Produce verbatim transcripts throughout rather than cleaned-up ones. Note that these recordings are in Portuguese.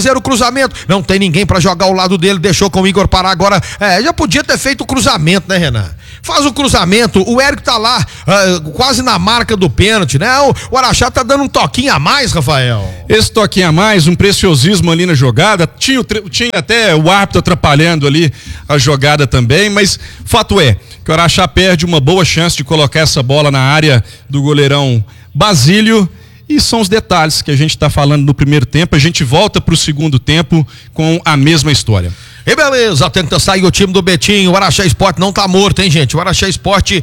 fazer o cruzamento, não tem ninguém pra jogar ao lado dele, deixou com o Igor Pará agora, é, já podia ter feito o cruzamento, né, Renan? Faz o cruzamento, o Érico tá lá, uh, quase na marca do pênalti, né? O, o Araxá tá dando um toquinho a mais, Rafael. Esse toquinho a mais, um preciosismo ali na jogada, tinha, tinha até o árbitro atrapalhando ali a jogada também, mas fato é que o Araxá perde uma boa chance de colocar essa bola na área do goleirão Basílio. E são os detalhes que a gente está falando no primeiro tempo. A gente volta para o segundo tempo com a mesma história. E beleza, tenta sair o time do Betinho. O Araxá Sport não tá morto, hein, gente? O Araxá Sport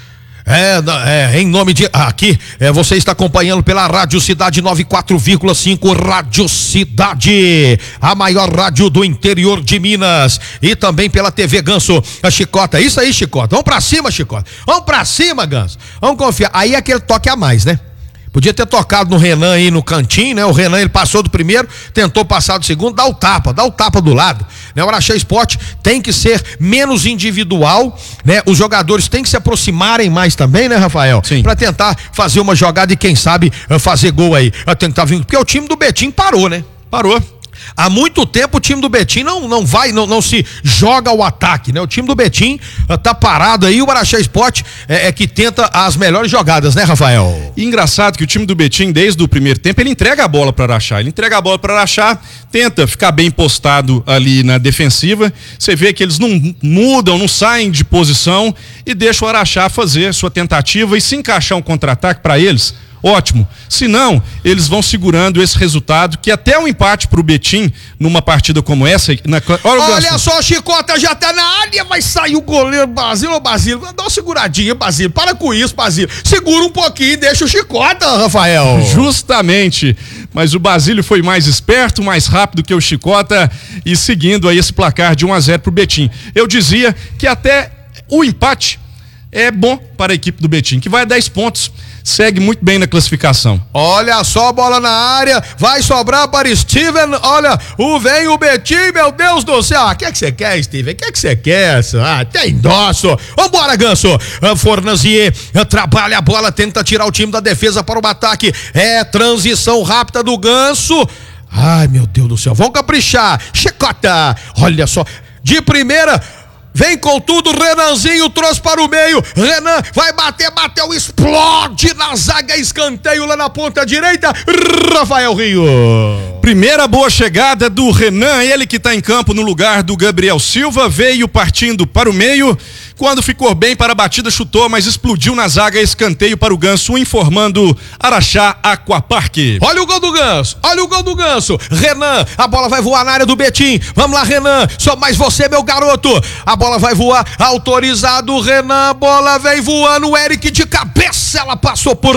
é, é em nome de... Aqui, é, você está acompanhando pela Rádio Cidade noventa e quatro vírgula cinco, Rádio Cidade, a maior rádio do interior de Minas. E também pela T V Ganso, a Chicota. Isso aí, Chicota. Vamos pra cima, Chicota. Vamos pra cima, Ganso. Vamos confiar. Aí é aquele toque a mais, né? Podia ter tocado no Renan aí no cantinho, né? O Renan, ele passou do primeiro, tentou passar do segundo, dá o tapa, dá o tapa do lado, né? O Araxá Sport tem que ser menos individual, né? Os jogadores têm que se aproximarem mais também, né, Rafael? Sim. Pra tentar fazer uma jogada e quem sabe fazer gol aí. Tentar vir, porque o time do Betim parou, né? Parou. Há muito tempo o time do Betim não, não vai, não, não se joga ao ataque, né? O time do Betim uh, tá parado aí, o Araxá Sport é, é que tenta as melhores jogadas, né, Rafael? E engraçado que o time do Betim, desde o primeiro tempo, ele entrega a bola para o Araxá, ele entrega a bola para o Araxá, tenta ficar bem postado ali na defensiva, você vê que eles não mudam, não saem de posição e deixam o Araxá fazer sua tentativa e se encaixar um contra-ataque para eles. Ótimo. Se não, eles vão segurando esse resultado, que até um empate pro Betim, numa partida como essa... Na... Olha, Olha só, Chicota já tá na área, vai sair o goleiro Basílio. Ô, Basílio, dá uma seguradinha, Basílio. Para com isso, Basílio. Segura um pouquinho e deixa o Chicota, Rafael. Justamente. Mas o Basílio foi mais esperto, mais rápido que o Chicota e seguindo aí esse placar de um a zero pro Betim. Eu dizia que até o empate é bom para a equipe do Betim, que vai a dez pontos. Segue muito bem na classificação. Olha só, bola na área, vai sobrar para Steven. Olha, o vem o Betim, meu Deus do céu. O que é que você quer, Steven? O que é que você quer? Ah, tem endosso. Vambora, Ganso. Fornazier trabalha a bola, tenta tirar o time da defesa para o ataque. É transição rápida do Ganso. Ai, meu Deus do céu. Vão caprichar. Chicota. Olha só. De primeira. Vem com tudo, Renanzinho trouxe para o meio, Renan vai bater, bateu, explode na zaga, escanteio lá na ponta direita, Rafael Rio. Primeira boa chegada do Renan, ele que está em campo no lugar do Gabriel Silva, veio partindo para o meio, quando ficou bem para a batida chutou, mas explodiu na zaga, escanteio para o Ganso, informando Araxá Aquapark. Olha o gol do Ganso, olha o gol do Ganso, Renan, a bola vai voar na área do Betim, vamos lá, Renan, só mais você, meu garoto, a bola vai voar, autorizado, Renan, bola vem voando, o Eric de cabeça, ela passou por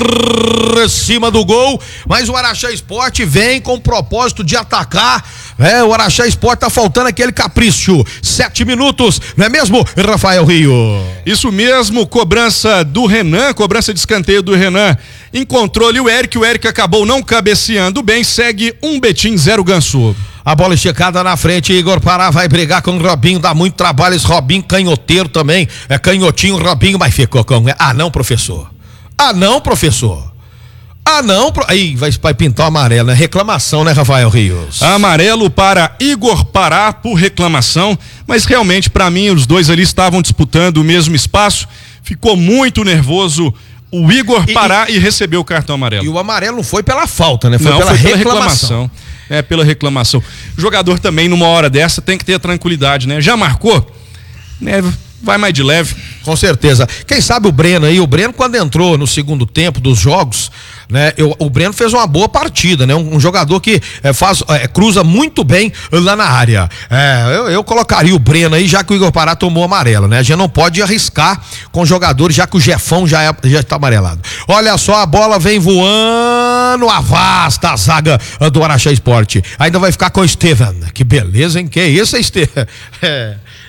cima do gol, mas o Araxá Sport vem com o propósito de atacar, é, o Araxá Sport tá faltando aquele capricho, sete minutos, não é mesmo, Rafael Rio? Isso mesmo, cobrança do Renan, cobrança de escanteio do Renan, encontrou ali o Eric, o Eric acabou não cabeceando bem, segue um Betim, zero Ganso. A bola esticada na frente, Igor Pará vai brigar com o Robinho, dá muito trabalho esse Robinho, canhoteiro também, é canhotinho Robinho, mas ficou com... Ah não, professor, ah não, professor. Ah não, pro... aí vai, vai pintar o amarelo, né? Reclamação, né, Rafael Rios? Amarelo para Igor Pará por reclamação, mas realmente para mim os dois ali estavam disputando o mesmo espaço, ficou muito nervoso o Igor Pará e, e recebeu o cartão amarelo. E o amarelo não foi pela falta, né? Foi não, pela foi pela reclamação. reclamação. É, pela reclamação. O jogador também numa hora dessa tem que ter tranquilidade, né? Já marcou, né? Vai mais de leve. Com certeza. Quem sabe o Breno aí, o Breno quando entrou no segundo tempo dos jogos, né? Eu, o Breno fez uma boa partida, né? Um, um jogador que é, faz, é, cruza muito bem lá na área. É, eu, eu colocaria o Breno aí, já que o Igor Pará tomou amarelo, né? A gente não pode arriscar com jogadores, já que o Jefão já, é, já está amarelado. Olha só, a bola vem voando, avasta a zaga do Araxá Sport. Ainda vai ficar com o Estevan. Que beleza, hein? Que isso, Estevan? É.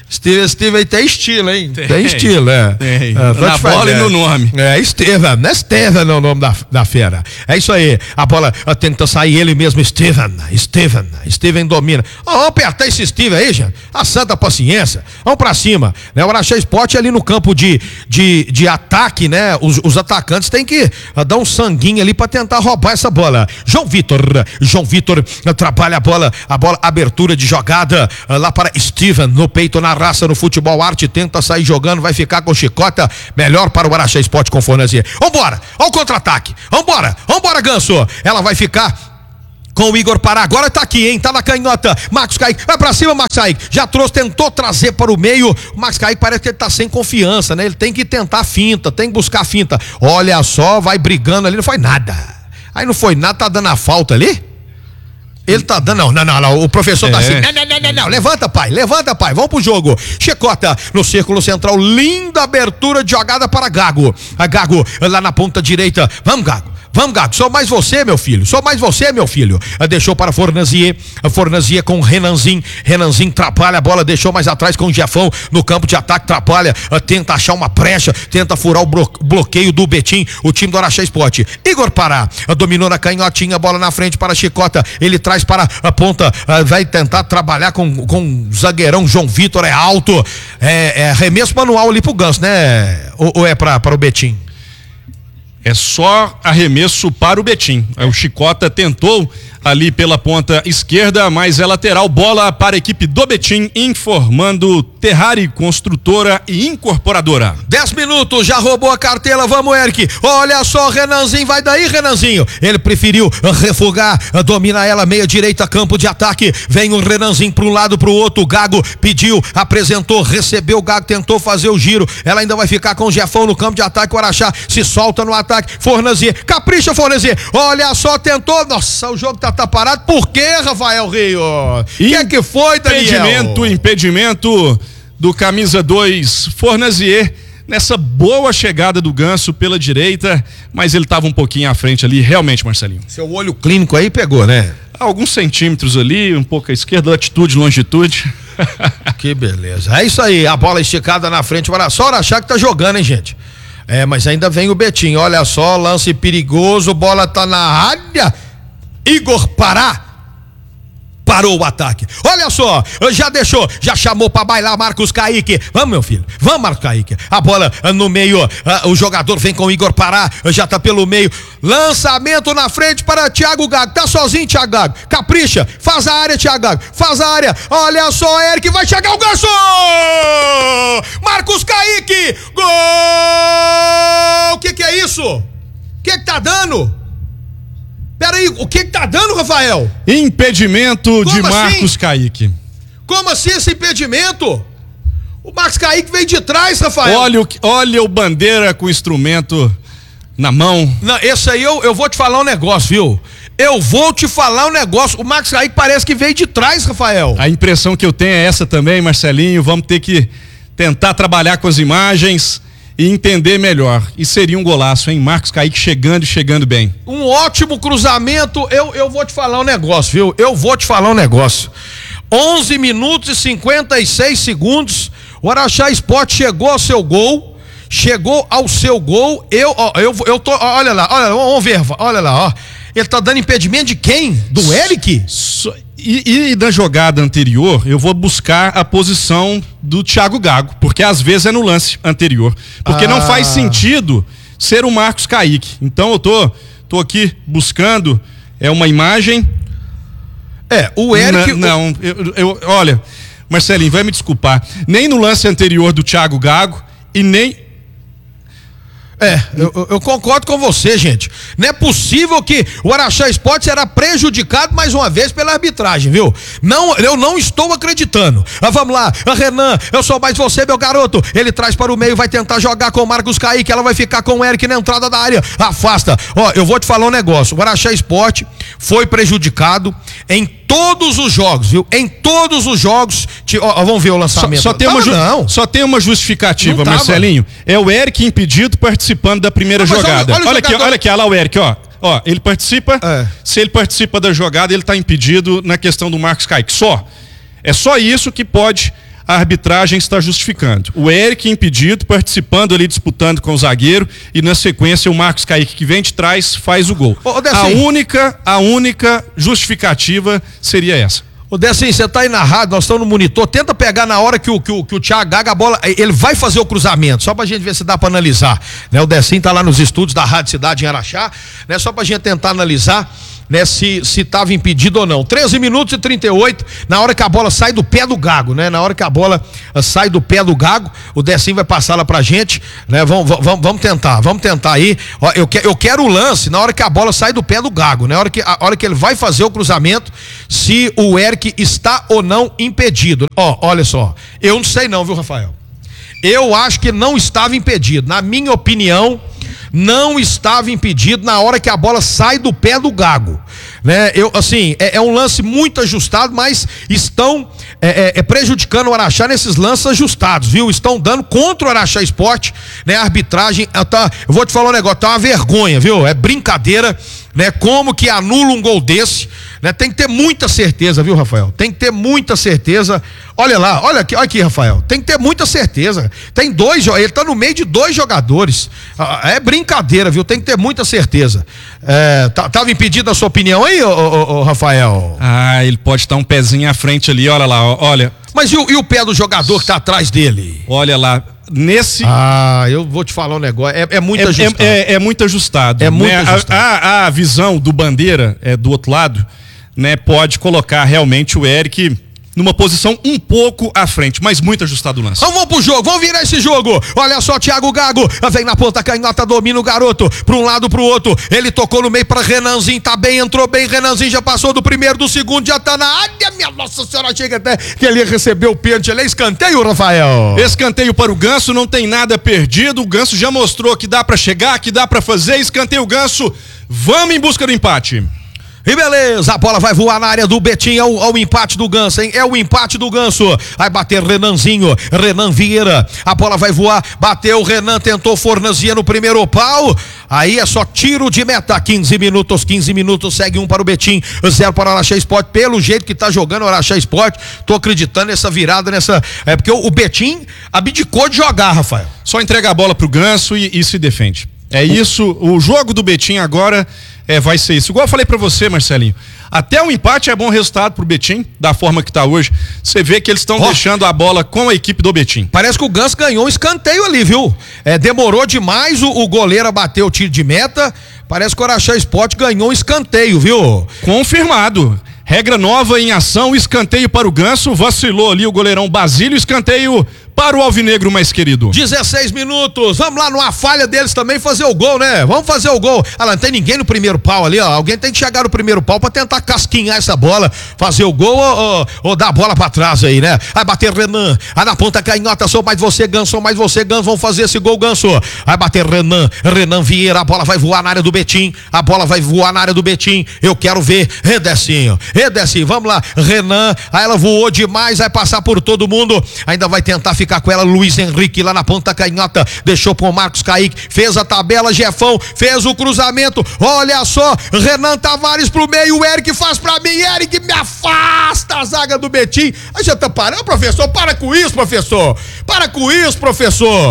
Steve, Steve aí tem estilo, hein? Tem, tem estilo, é. Tem. é Na bola e no nome. É, Steven, não é Steven não é o nome da, da fera. É isso aí. A bola tenta sair ele mesmo, Steven, Steven, Steven domina. Oh, vamos apertar esse Steven aí, gente. A santa paciência. Vamos pra cima. Né? O Araxá Sport ali no campo de, de, de ataque, né? Os, os atacantes têm que uh, dar um sanguinho ali pra tentar roubar essa bola. João Vitor, João Vitor uh, trabalha a bola, a bola, abertura de jogada uh, lá para Steven, no peito, na raça, no futebol arte, tenta sair jogando, vai ficar com chicota, melhor para o Araxá Sport com Fornezier. Vambora, olha o contra-ataque, vambora, vambora Ganso, ela vai ficar com o Igor Pará, agora tá aqui, hein, tá na canhota, Marcos Kaique, vai pra cima, Marcos Kaique, já trouxe, tentou trazer para o meio, o Marcos Kaique parece que ele tá sem confiança, né, ele tem que tentar finta, tem que buscar finta, olha só, vai brigando ali, não foi nada, aí não foi nada, tá dando a falta ali? Ele tá dando, não, não, não, não, o professor tá é. assim, não, não, não, não, não, levanta pai, levanta pai, vamos pro jogo, Chicota no círculo central, linda abertura de jogada para Gago, a Gago lá na ponta direita, vamos Gago, vamos Gago, sou mais você meu filho, sou mais você meu filho, deixou para Fornezier, Fornezier com Renanzinho, Renanzinho atrapalha a bola, deixou mais atrás com o Jefão, no campo de ataque atrapalha, tenta achar uma brecha, tenta furar o bloqueio do Betim, o time do Araxá Sport, Igor Pará, dominou na canhotinha, bola na frente para Chicota, ele traz para a ponta, vai tentar trabalhar com, com o zagueirão João Vitor, é alto, é, é arremesso manual ali pro Ganso, né? Ou, ou é para o Betim? É só arremesso para o Betim. O Chicota tentou ali pela ponta esquerda, mas é lateral, bola para a equipe do Betim, informando Terrari Construtora e Incorporadora. dez minutos, já roubou a carteira, vamos Eric, olha só, Renanzinho, vai daí Renanzinho, ele preferiu refugar, domina ela, meia direita, campo de ataque, vem o Renanzinho para um lado, para o outro, o Gago pediu, apresentou, recebeu, o Gago tentou fazer o giro, ela ainda vai ficar com o Jefão no campo de ataque, o Araxá se solta no ataque, Fornezier, capricha Fornezier, olha só, tentou, nossa, o jogo tá, tá parado, por que Rafael Rio? O que é que foi, Daniel? Impedimento, impedimento do camisa dois, Fornezier, nessa boa chegada do Ganso pela direita, mas ele estava um pouquinho à frente ali, realmente, Marcelinho. Seu olho clínico aí pegou, né? Alguns centímetros ali, um pouco à esquerda, latitude, longitude. Que beleza, é isso aí, a bola esticada na frente, só o Araxá que tá jogando, hein, gente? É, mas ainda vem o Betinho, olha só, lance perigoso, bola tá na área, Igor Pará parou o ataque, olha só, já deixou, já chamou pra bailar Marcos Kaique, vamos meu filho, vamos Marcos Kaique, a bola no meio, o jogador vem com o Igor Pará, já tá pelo meio, lançamento na frente para Thiago Gago, tá sozinho Thiago Gago, capricha, faz a área Thiago Gago, faz a área, olha só Eric, vai chegar o Ganso, Marcos Kaique, gol, o que que é isso? O que que tá dando? Peraí, o que que tá dando, Rafael? Impedimento Como de Marcos assim? Kaique. Como assim esse impedimento? O Marcos Kaique veio de trás, Rafael. Olha o, olha o bandeira com o instrumento na mão. Não, esse aí eu, eu vou te falar um negócio, viu? Eu vou te falar um negócio. O Marcos Kaique parece que veio de trás, Rafael. A impressão que eu tenho é essa também, Marcelinho. Vamos ter que tentar trabalhar com as imagens e entender melhor. E seria um golaço, hein? Marcos Kaique chegando e chegando bem. Um ótimo cruzamento. Eu, eu vou te falar um negócio, viu? Eu vou te falar um negócio. onze minutos e cinquenta e seis segundos. O Araxá Sport chegou ao seu gol. Chegou ao seu gol. Eu, ó, eu, eu tô. Olha lá, olha lá, vamos ver. Olha lá, ó. Ele tá dando impedimento de quem? Do Eric? So, e, e da jogada anterior, eu vou buscar a posição do Thiago Gago, porque às vezes é no lance anterior. Porque ah. não faz sentido ser o Marcos Kaique. Então eu tô, tô aqui buscando é uma imagem. É, o Eric. Não, não eu, eu, olha, Marcelinho, vai me desculpar. Nem no lance anterior do Thiago Gago e nem. É, eu, eu concordo com você, gente. Não é possível que o Araxá Sport será prejudicado mais uma vez pela arbitragem, viu? Não, eu não estou acreditando. Ah, vamos lá, ah, Renan, eu sou mais você, meu garoto. Ele traz para o meio, vai tentar jogar com o Marcos Kaique, ela vai ficar com o Eric na entrada da área. Afasta. Ó, eu vou te falar um negócio. O Araxá Sport foi prejudicado em todos os jogos, viu? Em todos os jogos. Ó, ó, vamos ver o lançamento. Só, só, tem, ah, uma ju- não. só tem uma justificativa, Marcelinho. É o Eric impedido participando da primeira não, jogada. Olha, olha, olha aqui, olha aqui, olha lá o Eric, ó. Ó, ele participa. É. Se ele participa da jogada, ele está impedido na questão do Marcos Kaique. Só. É só isso que pode a arbitragem está justificando. O Eric impedido, participando ali, disputando com o zagueiro, e na sequência o Marcos Kaique, que vem de trás, faz o gol. Ô, a única, a única justificativa seria essa. Ô, Decinho, você tá aí na rádio, nós estamos no monitor, tenta pegar na hora que o, que o, que o Thiago Gaga, a bola, ele vai fazer o cruzamento, só pra gente ver se dá pra analisar, né? O Decinho tá lá nos estúdios da Rádio Cidade em Araxá, né? Só pra gente tentar analisar, né, se se estava impedido ou não. treze minutos e trinta e oito, na hora que a bola sai do pé do Gago, né? Na hora que a bola uh, sai do pé do Gago, o Decinho vai passar lá pra gente, né? Vamos, vamos, vamos tentar, vamos tentar aí. Ó, eu, que, eu quero o lance na hora que a bola sai do pé do Gago, né? Na hora que, a hora que ele vai fazer o cruzamento, se o Eric está ou não impedido. Ó, olha só, eu não sei não, viu, Rafael? Eu acho que não estava impedido. Na minha opinião, não estava impedido na hora que a bola sai do pé do Gago, né? Eu, assim, é, é um lance muito ajustado, mas estão é, é, prejudicando o Araxá nesses lances ajustados, viu? Estão dando contra o Araxá Esporte, né? A arbitragem, tá, eu vou te falar um negócio, tá uma vergonha, viu? É brincadeira, né? Como que anula um gol desse, né? Tem que ter muita certeza, viu, Rafael? Tem que ter muita certeza. Olha lá, olha aqui, olha aqui, Rafael. Tem que ter muita certeza. Tem dois, ele tá no meio de dois jogadores. É brincadeira, viu? Tem que ter muita certeza. É, tá, tava impedido a sua opinião aí, ô, ô, ô, Rafael? Ah, ele pode estar um pezinho à frente ali, olha lá, olha. Mas e o, e o pé do jogador que tá atrás dele? Olha lá. Nesse. Ah, eu vou te falar um negócio. É, é muito é, ajustado. É, é, é muito ajustado. É muito né? ajustado. A, a, a visão do Bandeira é, do outro lado, né, pode colocar realmente o Eric numa posição um pouco à frente, mas muito ajustado o lance. Então vamos pro jogo, vamos virar esse jogo. Olha só, Thiago Gago, vem na ponta canhota, domina o garoto, pra um lado, pro outro, ele tocou no meio pra Renanzinho, tá bem, entrou bem, Renanzinho já passou do primeiro, do segundo, já tá na área, minha nossa senhora, chega até que ele recebeu o pênalti, ele é escanteio, Rafael. Escanteio para o Ganso, não tem nada perdido, o Ganso já mostrou que dá pra chegar, que dá pra fazer, escanteio Ganso, vamos em busca do empate. E beleza, a bola vai voar na área do Betinho, é o, é o empate do Ganso, hein? É o empate do Ganso. Vai bater Renanzinho, Renan Vieira. A bola vai voar, bateu, Renan tentou Fornazia no primeiro pau. Aí é só tiro de meta. quinze minutos, quinze minutos, segue um para o Betinho, zero para o Araxá Esporte. Pelo jeito que tá jogando o Araxá Esporte, tô acreditando nessa virada, nessa. É porque o, o Betinho abdicou de jogar, Rafael. Só entrega a bola pro Ganso e, e se defende. É isso, o jogo do Betinho agora é, vai ser isso. Igual eu falei pra você, Marcelinho, até o empate é bom resultado pro Betinho, da forma que tá hoje. Você vê que eles estão oh. deixando a bola com a equipe do Betinho. Parece que o Ganso ganhou um escanteio ali, viu? É, demorou demais o, o goleiro a bater o tiro de meta. Parece que o Araxá Esporte ganhou um escanteio, viu? Confirmado. Regra nova em ação, escanteio para o Ganso, vacilou ali o goleirão Basílio, escanteio para o Alvinegro mais querido. dezesseis minutos, vamos lá numa falha deles também fazer o gol, né? Vamos fazer o gol. Ah, não tem ninguém no primeiro pau ali, ó. Alguém tem que chegar no primeiro pau pra tentar casquinhar essa bola, fazer o gol ou, ou, ou dar a bola pra trás aí, né? Vai bater Renan, aí na ponta canhota, sou mais você, Ganso, sou mais você, Ganso, vão fazer esse gol, Ganso. Vai bater Renan, Renan Vieira, a bola vai voar na área do Betinho, a bola vai voar na área do Betinho, eu quero ver, Redecinho, Redecinho, vamos lá, Renan, aí ela voou demais, vai passar por todo mundo, ainda vai tentar ficar com ela, Luiz Henrique lá na ponta canhota, deixou pro Marcos Kaique, fez a tabela, Jefão, fez o cruzamento, olha só, Renan Tavares pro meio, o Eric faz pra mim, Eric me afasta a zaga do Betinho, aí já tá parando, professor, para com isso, professor, para com isso, professor,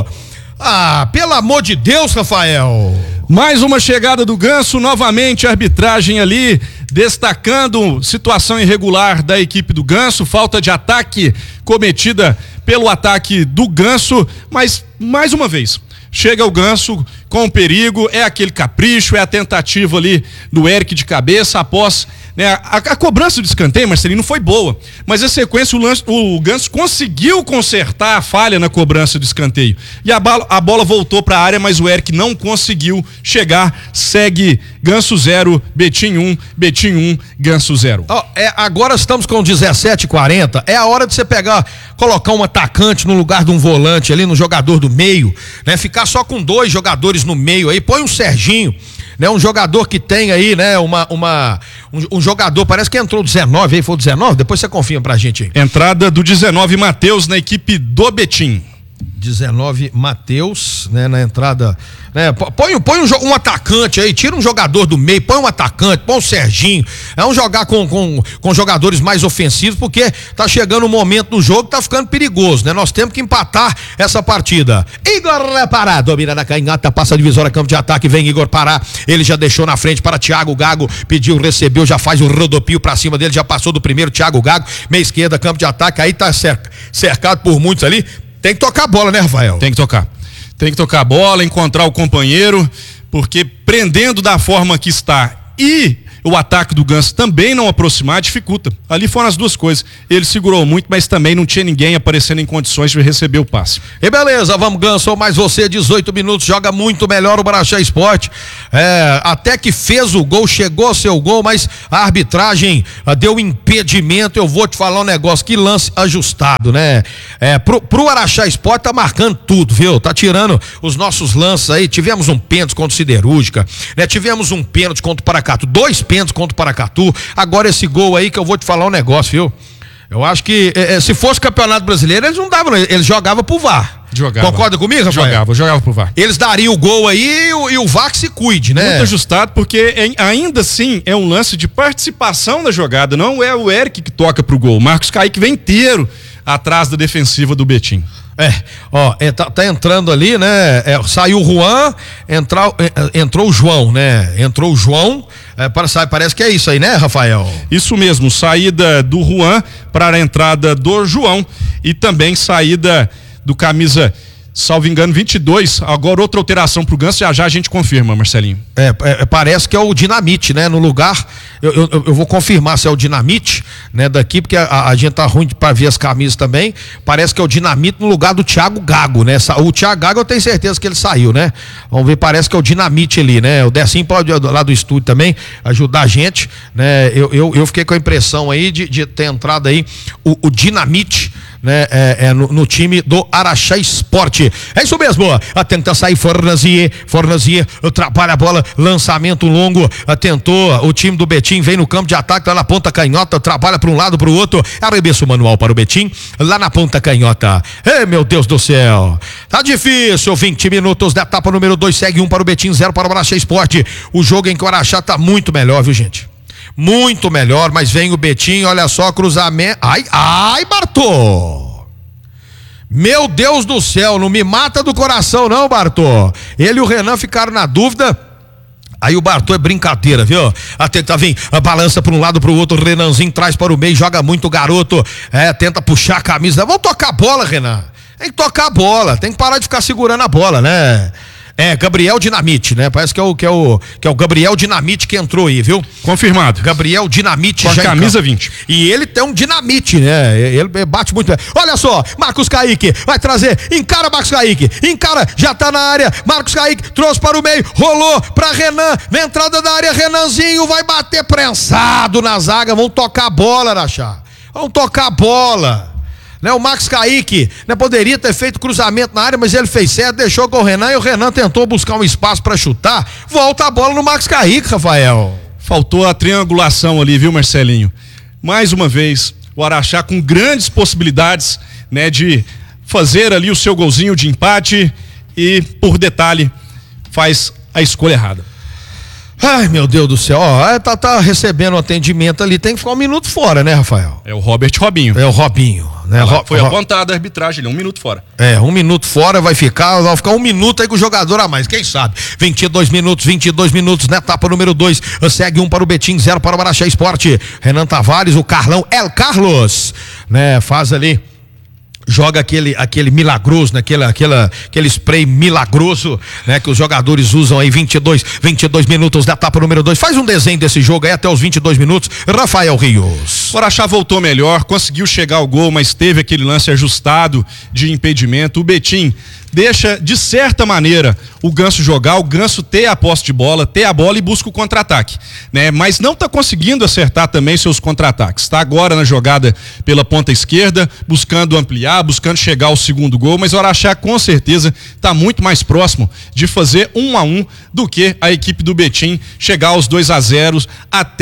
ah, pelo amor de Deus, Rafael. Mais uma chegada do Ganso, novamente a arbitragem ali, destacando situação irregular da equipe do Ganso, falta de ataque cometida pelo ataque do Ganso, mas mais uma vez, chega o Ganso com perigo, é aquele capricho, é a tentativa ali do Eric de cabeça após, né, a, a cobrança do escanteio, Marcelinho, não foi boa, mas a sequência o, lance, o Ganso conseguiu consertar a falha na cobrança do escanteio e a, bala, a bola voltou para a área, mas o Eric não conseguiu chegar, segue Ganso zero, Betinho um, Betinho um, Ganso zero. Oh, é, agora estamos com dezessete e quarenta, é a hora de você pegar, colocar um atacante no lugar de um volante ali, no jogador do meio, né, ficar só com dois jogadores no meio aí, põe um Serginho, né, um jogador que tem aí, né, uma, uma um, um jogador, parece que entrou dezenove aí, foi o dezenove, depois você confirma pra gente aí. Entrada do dezenove, Matheus, na equipe do Betinho. dezenove, Matheus, né, na entrada, né, põe, põe um, um atacante aí, tira um jogador do meio, põe um atacante, põe um Serginho, é um jogar com, com, com jogadores mais ofensivos, porque tá chegando um momento do jogo que tá ficando perigoso, né, nós temos que empatar essa partida. Igor Pará, domina na canhota, passa a divisória, campo de ataque, vem Igor Pará, ele já deixou na frente para Thiago Gago, pediu, recebeu, já faz o rodopio pra cima dele, já passou do primeiro, Thiago Gago, meia esquerda, campo de ataque, aí tá cercado por muitos ali. Tem que tocar a bola, né, Rafael? Tem que tocar. Tem que tocar a bola, encontrar o companheiro, porque prendendo da forma que está e o ataque do Ganso também não aproximar, dificulta. Ali foram as duas coisas. Ele segurou muito, mas também não tinha ninguém aparecendo em condições de receber o passe. E beleza, vamos, Ganso, mais você, dezoito minutos, joga muito melhor o Araxá Sport. É, até que fez o gol, chegou ao seu gol, mas a arbitragem ah, deu impedimento. Eu vou te falar um negócio, que lance ajustado, né? É, pro, pro Araxá Sport tá marcando tudo, viu? Tá tirando os nossos lances aí. Tivemos um pênalti contra o Siderúrgica, né? Tivemos um pênalti contra o Paracatu, dois pênaltis contra o Paracatu, agora esse gol aí que eu vou te falar um negócio, viu? Eu acho que é, se fosse campeonato brasileiro, eles não davam, eles jogavam pro V A R. Jogava. Concorda comigo, Rafael? Jogava, jogava pro V A R. Eles dariam o gol aí e o, e o V A R que se cuide, né? Muito ajustado, porque é, ainda assim é um lance de participação da jogada, não é o Eric que toca pro gol, o Marcos Kaique vem inteiro atrás da defensiva do Betim. É, ó, é, tá, tá entrando ali, né? É, saiu o Juan, entrou, é, entrou o João, né? Entrou o João, é, para, parece que é isso aí, né, Rafael? Isso mesmo, saída do Juan para a entrada do João e também saída do camisa, salvo engano, vinte e dois. Agora outra alteração pro Ganso, já já a gente confirma, Marcelinho. É, é parece que é o Dinamite, né? No lugar, eu, eu, eu vou confirmar se é o Dinamite, né? Daqui, porque a, a gente tá ruim para ver as camisas também. Parece que é o Dinamite no lugar do Thiago Gago, né? O Thiago Gago eu tenho certeza que ele saiu, né? Vamos ver, parece que é o Dinamite ali, né? O Decinho pode lá do estúdio também ajudar a gente, né? Eu, eu, eu fiquei com a impressão aí de, de ter entrado aí o, o Dinamite, né, é, é no, no time do Araxá Sport. É isso mesmo, tenta sair Fornazier, Fornazier trabalha a bola, lançamento longo, tentou, o time do Betim vem no campo de ataque, lá na ponta canhota, trabalha para um lado, para o outro, arremesso manual para o Betim, lá na ponta canhota. Ei, meu Deus do céu, tá difícil, vinte minutos da etapa número dois, segue um para o Betim, zero para o Araxá Sport. O jogo em que o Araxá tá muito melhor, viu, gente? Muito melhor, mas vem o Betim, olha só, cruzamento. Ai, ai, Bartô! Meu Deus do céu, não me mata do coração, não, Bartô. Ele e o Renan ficaram na dúvida. Aí o Bartô é brincadeira, viu? Até que tá vindo, balança para um lado para o outro, o Renanzinho traz para o meio, joga muito o garoto, é, tenta puxar a camisa. Vamos tocar a bola, Renan. Tem que tocar a bola, tem que parar de ficar segurando a bola, né? É, Gabriel Dinamite, né? Parece que é o, que é o, que é o Gabriel Dinamite que entrou aí, viu? Confirmado. Gabriel Dinamite. Com a camisa vinte. E ele tem um dinamite, né? Ele bate muito bem. Olha só, Marcos Kaique vai trazer, encara Marcos Kaique, encara, já tá na área, Marcos Kaique trouxe para o meio, rolou para Renan, na entrada da área, Renanzinho vai bater prensado na zaga, vão tocar a bola, Araxá. Vão tocar a bola. Né, o Max Kaique, né, poderia ter feito cruzamento na área, mas ele fez certo, deixou com o Renan e o Renan tentou buscar um espaço para chutar. Volta a bola no Max Kaique, Rafael. Faltou a triangulação ali, viu, Marcelinho? Mais uma vez, o Araxá com grandes possibilidades, né, de fazer ali o seu golzinho de empate e, por detalhe, faz a escolha errada. Ai, meu Deus do céu, ó, tá, tá recebendo atendimento ali, tem que ficar um minuto fora, né, Rafael? É o Robert Robinho. É o Robinho, né? Ro foi apontada a arbitragem, ele é um minuto fora. É, um minuto fora, vai ficar, vai ficar um minuto aí com o jogador a mais, quem sabe? vinte e dois minutos, vinte e dois minutos, na etapa número dois, segue um para o Betim, zero para o Araxá Sport. Renan Tavares, o Carlão, El Carlos, né, faz ali, joga aquele, aquele milagroso, né? aquele, aquela, aquele spray milagroso, né? Que os jogadores usam aí, vinte e dois, vinte e dois minutos da etapa número dois. Faz um desenho desse jogo aí até os vinte e dois minutos, Rafael Rios. O Araxá voltou melhor, conseguiu chegar ao gol, mas teve aquele lance ajustado de impedimento. O Betim deixa, de certa maneira, o Ganso jogar, o Ganso ter a posse de bola, ter a bola e busca o contra-ataque, né? Mas não está conseguindo acertar também seus contra-ataques. Está agora na jogada pela ponta esquerda, buscando ampliar, buscando chegar ao segundo gol, mas o Araxá com certeza está muito mais próximo de fazer um a um do que a equipe do Betim chegar aos dois a zero até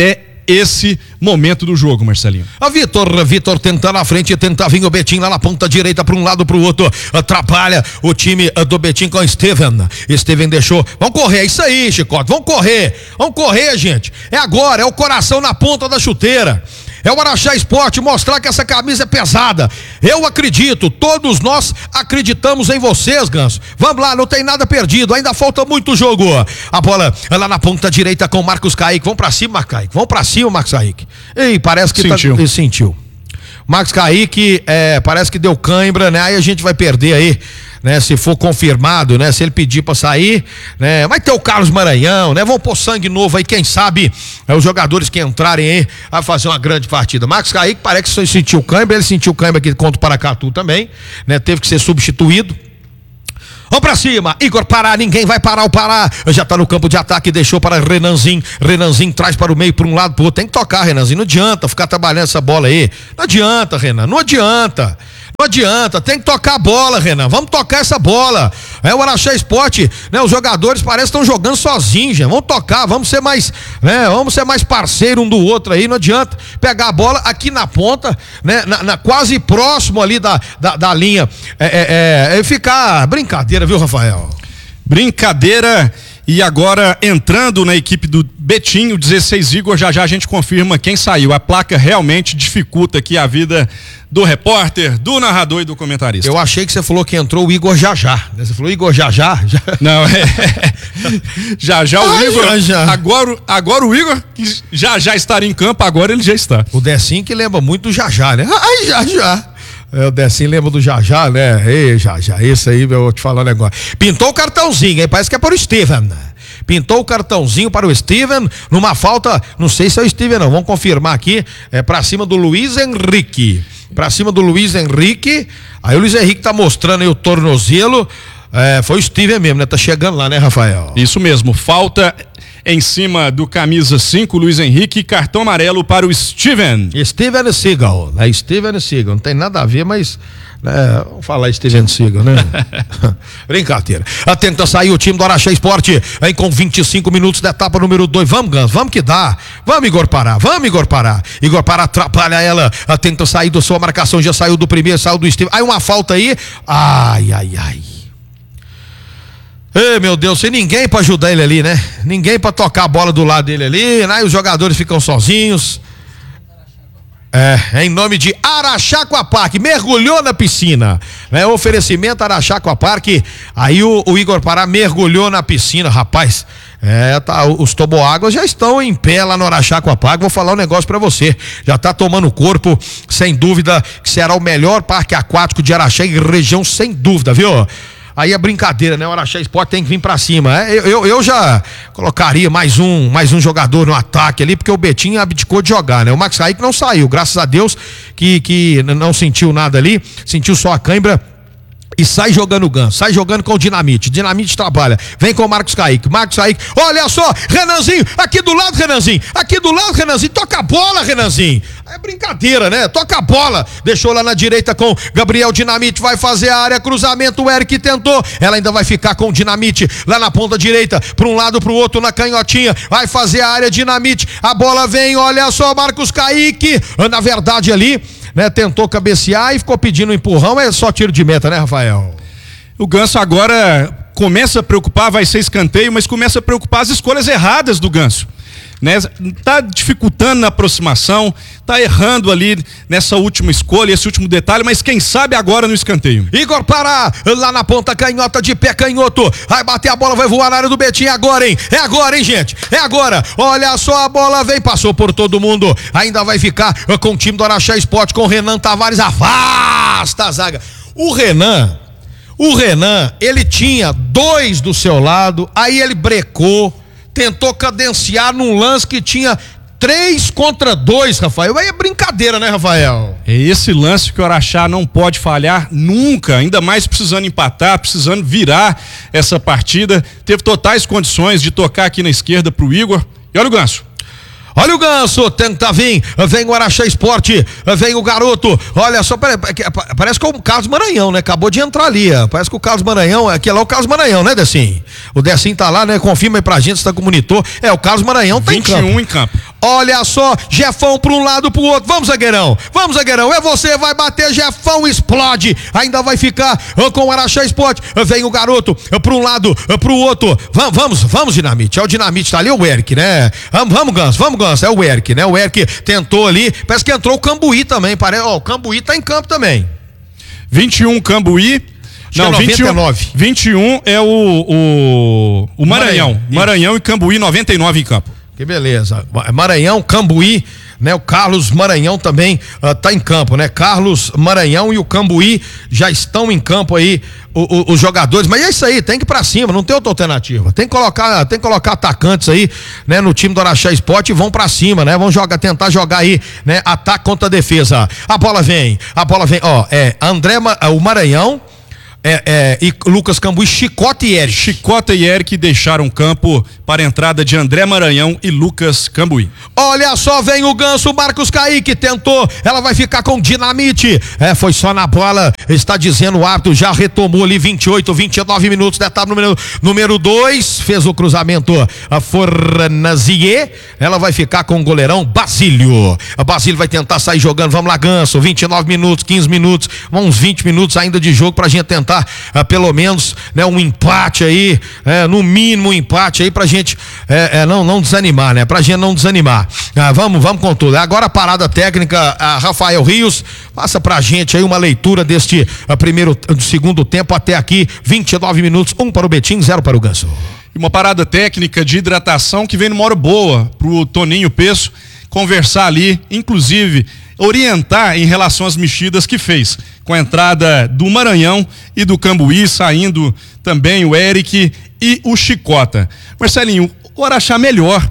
esse momento do jogo, Marcelinho. A Vitor, Vitor tenta na frente, tenta vir o Betim lá na ponta direita para um lado para o outro, atrapalha o time do Betim com o Steven. Steven deixou, vamos correr, é isso aí, Chicote, vamos correr, vamos correr, gente, é agora, é o coração na ponta da chuteira. É o Araxá Esporte mostrar que essa camisa é pesada. Eu acredito, todos nós acreditamos em vocês, Ganso. Vamos lá, não tem nada perdido, ainda falta muito jogo. A bola lá na ponta direita com o Marcos Kaique. Vamos pra cima, Marcos Kaique. Vamos pra cima, Marcos Kaique. Ei, parece que sentiu. Tá... Ele sentiu. Marcos Kaique, é, parece que deu cãibra, né? Aí a gente vai perder aí, né? Se for confirmado, né? Se ele pedir pra sair, né? Vai ter o Carlos Maranhão, né? Vão pôr sangue novo aí, quem sabe é, os jogadores que entrarem aí a fazer uma grande partida. Marcos Kaique parece que sentiu cãibra, ele sentiu cãibra aqui contra o Paracatu também, né? Teve que ser substituído. Vamos pra cima, Igor Pará, ninguém vai parar o Pará, já tá no campo de ataque, deixou para Renanzinho, Renanzinho traz para o meio, para um lado, pro outro, tem que tocar, Renanzinho, não adianta ficar trabalhando essa bola aí, não adianta, Renan, não adianta, não adianta, tem que tocar a bola, Renan, vamos tocar essa bola, é o Araxá Esporte, né, os jogadores parecem que estão jogando sozinhos, gente. Vamos tocar, vamos ser mais, né, vamos ser mais parceiro um do outro aí, não adianta pegar a bola aqui na ponta, né, na, na quase próximo ali da, da, da linha, é, é, é ficar brincadeira, viu, Rafael? Brincadeira. E agora entrando na equipe do Betim, o dezesseis Igor, já já a gente confirma quem saiu. A placa realmente dificulta aqui a vida do repórter, do narrador e do comentarista. Eu achei que você falou que entrou o Igor Jajá. Você falou Igor Jajá? Já... Não, é. Já já o Ai, Igor. já, já. Agora, agora o Igor, que já já estaria em campo, agora ele já está. O Decinho que lembra muito do Jajá, né? Ai, Jajá. É, o Decinho lembra do Jajá, né? Ei, Jajá, esse aí, eu vou te falar um negócio. Pintou o cartãozinho, hein? Parece que é para o Steven. Pintou o cartãozinho para o Steven, numa falta, não sei se é o Steven não, vamos confirmar aqui, é para cima do Luiz Henrique. Para cima do Luiz Henrique. Aí o Luiz Henrique tá mostrando aí o tornozelo. É, foi o Steven mesmo, né? Tá chegando lá, né, Rafael? Isso mesmo, falta em cima do camisa cinco, Luiz Henrique, cartão amarelo para o Steven. Steven Seagal, é Steven Seagal, não tem nada a ver, mas né, vamos falar Steven Seagal, né? Brincadeira. Tenta sair o time do Araxá Esporte aí com vinte e cinco minutos da etapa número dois. Vamos, Gans, vamos que dá. Vamos, Igor Pará, vamos, Igor Pará. Igor Pará atrapalha ela, tenta sair da sua marcação, já saiu do primeiro, saiu do Steven. Aí uma falta aí. Ai, ai, ai. Ei, meu Deus, sem ninguém pra ajudar ele ali, né? Ninguém pra tocar a bola do lado dele ali, né? E os jogadores ficam sozinhos. É, em nome de Araxá Aquapark, mergulhou na piscina, né? Oferecimento Araxá Aquapark, aí o, o Igor Pará mergulhou na piscina, rapaz, é, tá, os toboáguas já estão em pé lá no Araxá Aquapark, vou falar um negócio pra você, já tá tomando corpo, sem dúvida, que será o melhor parque aquático de Araxá e região, sem dúvida, viu? Aí é brincadeira, né? O Araxá Esporte tem que vir pra cima. É, eu, eu, eu já colocaria mais um, mais um jogador no ataque ali, porque o Betinho abdicou de jogar, né? O Max Kaique não saiu, graças a Deus que, que não sentiu nada ali, sentiu só a cãibra. E sai jogando o Ganso, sai jogando com o Dinamite. Dinamite trabalha, vem com o Marcos Kaique. Marcos Kaique, olha só, Renanzinho, aqui do lado, Renanzinho, aqui do lado, Renanzinho, toca a bola, Renanzinho. É brincadeira, né? Toca a bola. Deixou lá na direita com Gabriel Dinamite, vai fazer a área, cruzamento, o Eric tentou. Ela ainda vai ficar com o Dinamite lá na ponta direita, para um lado, para o outro, na canhotinha. Vai fazer a área, Dinamite. A bola vem, olha só, Marcos Kaique. Na verdade, ali, né, tentou cabecear e ficou pedindo um empurrão, é só tiro de meta, né, Rafael? O Ganso agora começa a preocupar, vai ser escanteio, mas começa a preocupar as escolhas erradas do Ganso, né? Tá dificultando na aproximação, tá errando ali nessa última escolha, esse último detalhe, mas quem sabe agora no escanteio. Igor Pará, lá na ponta, canhota de pé, canhoto, vai bater a bola, vai voar na área do Betinho, é agora, hein? É agora, hein, gente? É agora, olha só, a bola vem, passou por todo mundo, ainda vai ficar com o time do Araxá Esporte, com o Renan Tavares, afasta a zaga. O Renan, o Renan, ele tinha dois do seu lado, aí ele brecou, tentou cadenciar num lance que tinha três contra dois, Rafael. Aí é brincadeira, né, Rafael? É esse lance que o Araxá não pode falhar nunca, ainda mais precisando empatar, precisando virar essa partida. Teve totais condições de tocar aqui na esquerda pro Igor. E olha o Ganso. Olha o Ganso, tenta vir, vem o Araxá Esporte, vem o garoto, olha só, parece que é o Carlos Maranhão, né? Acabou de entrar ali, parece que o Carlos Maranhão, aqui é lá o Carlos Maranhão, né, Decinho? O Decinho tá lá, né? Confirma aí pra gente, se tá com o monitor, é, o Carlos Maranhão tá vinte e um em campo. Olha só, Jefão para um lado, para o outro. Vamos, zagueirão. Vamos, zagueirão. É você, vai bater, Jefão explode. Ainda vai ficar uh, com o Araxá Sport. Uh, vem o garoto uh, para um lado, uh, para o outro. Vamos, vamos, vamos, Dinamite. É o Dinamite, tá ali, o Eric, né? Vamos, vamos, Ganso, vamos, Ganso. É o Eric, né? O Eric tentou ali. Parece que entrou o Cambuí também. Parece, ó, o Cambuí tá em campo também. vinte e um Cambuí. Acho Não, que é noventa e nove. vinte e um é o, o, o Maranhão. Maranhão, Maranhão e Cambuí, noventa e nove em campo. Que beleza. Maranhão, Cambuí, né? O Carlos Maranhão também uh, tá em campo, né? Carlos Maranhão e o Cambuí já estão em campo aí, o, o, os jogadores. Mas é isso aí, tem que ir pra cima, não tem outra alternativa. Tem que colocar, tem que colocar atacantes aí, né? No time do Araxá Sport e vão pra cima, né? Vão jogar, tentar jogar aí, né? Ataque contra a defesa. A bola vem, a bola vem, ó, é André, o Maranhão. É, é, e Lucas Cambuí, Chicota e Eric. Chicota e Eric deixaram o campo para a entrada de André Maranhão e Lucas Cambuí. Olha só, vem o Ganso, Marcos Kaique tentou, ela vai ficar com Dinamite. É, foi só na bola, está dizendo o árbitro, já retomou ali vinte e oito, vinte e nove minutos da etapa número número dois, fez o cruzamento a Fornazier, ela vai ficar com o goleirão Basílio. A Basílio vai tentar sair jogando, vamos lá, Ganso, vinte e nove minutos, quinze minutos, uns vinte minutos ainda de jogo pra gente tentar Ah, pelo menos, né, um empate aí, é, no mínimo um empate aí pra gente é, é, não, não desanimar, né? Pra gente não desanimar. Ah, vamos, vamos com tudo. Agora a parada técnica, a Rafael Rios, passa pra gente aí uma leitura deste a primeiro, do segundo tempo até aqui, vinte e nove minutos, um para o Betim, zero para o Ganso. E uma parada técnica de hidratação que vem numa hora boa pro Toninho Peço conversar ali, inclusive orientar em relação às mexidas que fez, com a entrada do Maranhão e do Cambuí, saindo também o Eric e o Chicota. Marcelinho, o Araxá melhor,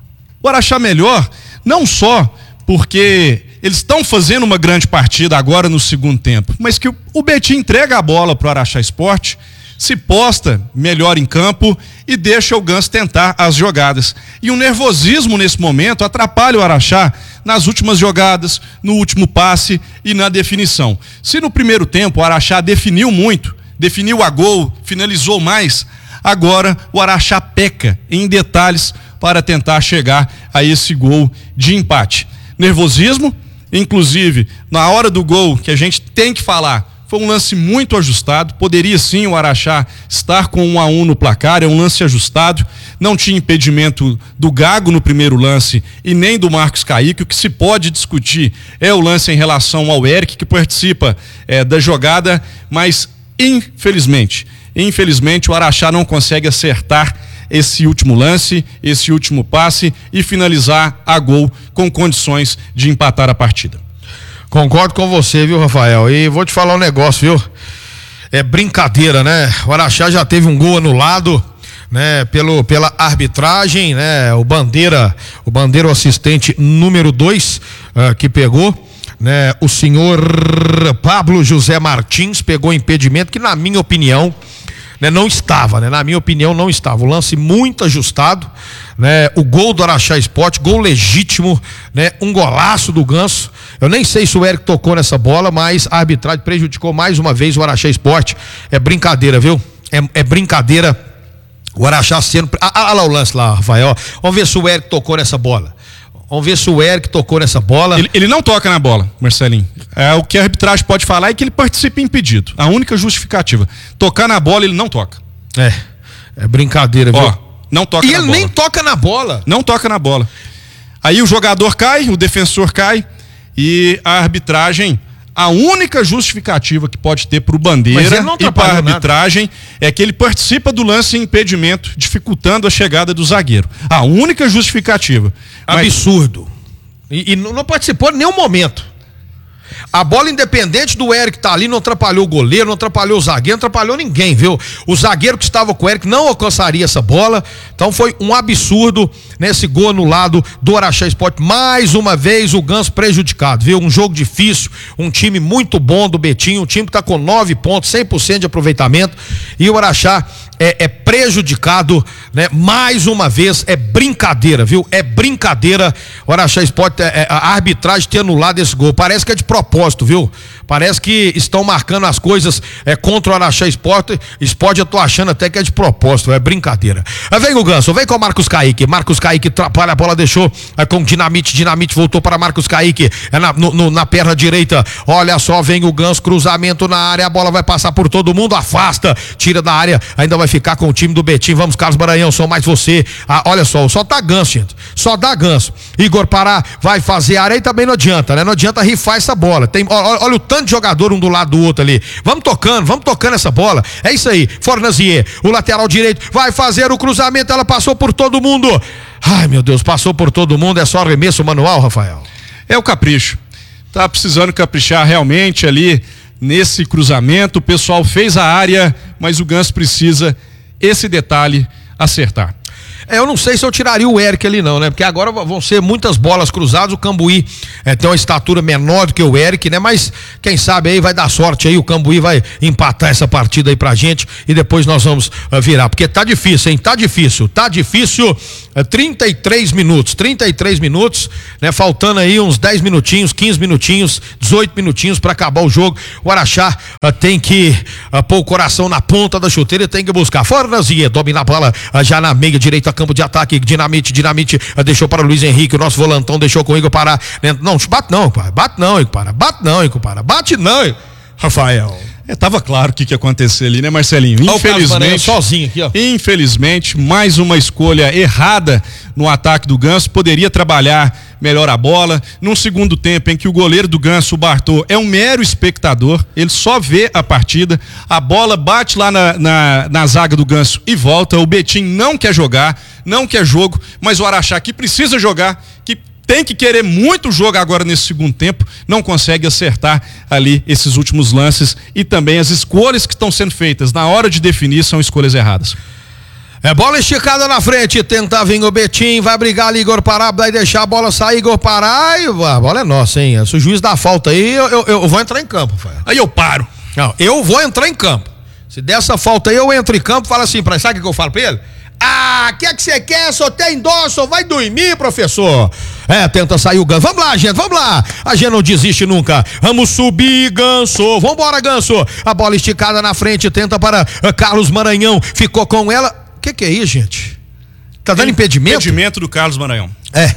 o Araxá melhor, não só porque eles estão fazendo uma grande partida agora no segundo tempo, mas que o Betim entrega a bola pro Araxá Sport, se posta melhor em campo e deixa o Ganso tentar as jogadas. E o nervosismo nesse momento atrapalha o Araxá nas últimas jogadas, no último passe e na definição. Se no primeiro tempo o Araxá definiu muito, definiu a gol, finalizou mais, agora o Araxá peca em detalhes para tentar chegar a esse gol de empate. Nervosismo, inclusive na hora do gol que a gente tem que falar, foi um lance muito ajustado, poderia sim o Araxá estar com um a um no placar, é um lance ajustado, não tinha impedimento do Gago no primeiro lance e nem do Marcos Kaique. O que se pode discutir é o lance em relação ao Eric, que participa é, da jogada, mas infelizmente, infelizmente o Araxá não consegue acertar esse último lance, esse último passe e finalizar a gol com condições de empatar a partida. Concordo com você, viu, Rafael? E vou te falar um negócio, viu? É brincadeira, né? O Araxá já teve um gol anulado, né? Pelo, pela arbitragem, né? O Bandeira, o Bandeira, o assistente número dois, uh, que pegou, né? O senhor Pablo José Martins pegou impedimento que, na minha opinião, né, não estava, né? Na minha opinião, não estava. O lance muito ajustado, né? O gol do Araxá Sport, gol legítimo, né? Um golaço do Ganso. Eu nem sei se o Eric tocou nessa bola, mas a arbitragem prejudicou mais uma vez o Araxá Sport. É brincadeira, viu? É, é brincadeira o Araxá sendo... Ah, ah, lá o lance lá, Rafael. Vamos ver se o Eric tocou nessa bola. Vamos ver se o Eric tocou nessa bola. Ele, ele não toca na bola, Marcelinho. É, o que a arbitragem pode falar é que ele participa impedido. A única justificativa. Tocar na bola, ele não toca. É, é brincadeira, viu? Ó, não toca e na bola. E ele nem toca na bola. Não toca na bola. Aí o jogador cai, o defensor cai e a arbitragem... A única justificativa que pode ter para o Bandeira e para a arbitragem nada. É que ele participa do lance em impedimento, dificultando a chegada do zagueiro. A única justificativa. Absurdo. Mas... E, e não participou em nenhum momento. A bola, independente do Eric tá ali, não atrapalhou o goleiro, não atrapalhou o zagueiro, não atrapalhou ninguém, viu? O zagueiro que estava com o Eric não alcançaria essa bola. Então foi um absurdo nesse gol anulado do Araxá Sport. Mais uma vez o Ganso prejudicado, viu? Um jogo difícil, um time muito bom do Betinho, um time que tá com nove pontos, cem por cento de aproveitamento. E o Araxá é, é prejudicado, né? Mais uma vez, é brincadeira, viu? É brincadeira o Araxá Sport, é, é, a arbitragem ter anulado esse gol. Parece que é de propósito. propósito, viu? Parece que estão marcando as coisas é, contra o Araxá Esporte. Esporte eu tô achando até que é de propósito, é brincadeira. Aí vem o Ganso, vem com o Marcos Kaique. Marcos Kaique atrapalha, a bola deixou é, com Dinamite. Dinamite voltou para Marcos Kaique. É na, no, no, na perna direita. Olha só, vem o Ganso, cruzamento na área. A bola vai passar por todo mundo, afasta, tira da área. Ainda vai ficar com o time do Betim. Vamos, Carlos Maranhão, sou mais você. Ah, olha só, só dá Ganso, gente. Só dá Ganso. Igor Pará vai fazer área e também não adianta, né? Não adianta rifar essa bola. Tem, olha, olha o tanto de jogador um do lado do outro ali. Vamos tocando, vamos tocando essa bola. É isso aí. Fornazier, o lateral direito, vai fazer o cruzamento. Ela passou por todo mundo. Ai, meu Deus, passou por todo mundo. É só arremesso manual, Rafael? É o capricho. Tá precisando caprichar realmente ali nesse cruzamento. O pessoal fez a área, mas o Ganso precisa esse detalhe acertar. É, eu não sei se eu tiraria o Eric ali não, né? Porque agora vão ser muitas bolas cruzadas, o Cambuí é, tem uma estatura menor do que o Eric, né? Mas quem sabe aí vai dar sorte aí, o Cambuí vai empatar essa partida aí pra gente e depois nós vamos uh, virar, porque tá difícil, hein? Tá difícil, tá difícil, uh, trinta e três minutos, trinta e três minutos, né? Faltando aí uns dez minutinhos, quinze minutinhos, dezoito minutinhos pra acabar o jogo. O Araxá uh, tem que uh, pôr o coração na ponta da chuteira e tem que buscar. Fornazier, domina a bola uh, já na meia direita, campo de ataque, Dinamite, Dinamite, deixou para o Luiz Henrique, o nosso volantão deixou com o Igor Pará, não, bate não, pai, bate não, Igor Pará, bate não, Igor Pará, bate não, Rafael. É, tava claro o que que ia acontecer ali, né, Marcelinho? Infelizmente, sozinho aqui, ó. Infelizmente, mais uma escolha errada no ataque do Ganso. Poderia trabalhar melhor a bola. Num segundo tempo em que o goleiro do Ganso, o Bartô, é um mero espectador, ele só vê a partida, a bola bate lá na, na, na zaga do Ganso e volta. O Betim não quer jogar, não quer jogo, mas o Araxá que precisa jogar, que tem que querer muito jogo agora nesse segundo tempo, não consegue acertar ali esses últimos lances e também as escolhas que estão sendo feitas na hora de definir são escolhas erradas. É bola esticada na frente, tenta vir o Betim, vai brigar ali, Igor Pará, vai deixar a bola sair, Igor Pará, e a bola é nossa, hein? Se o juiz dá falta aí, eu, eu, eu vou entrar em campo, Rafael. Aí eu paro. Não, eu vou entrar em campo. Se der essa falta aí, eu entro em campo, fala assim, pra, sabe o que eu falo pra ele? Ah, o que é que você quer? Só tem dó, só vai dormir, professor. É, tenta sair o Ganso. Vamos lá, gente, vamos lá. A gente não desiste nunca. Vamos subir, Ganso. Vambora, Ganso. A bola esticada na frente, tenta para uh, Carlos Maranhão. Ficou com ela. O que que é isso, gente? Tá dando impedimento? Impedimento do Carlos Maranhão. É.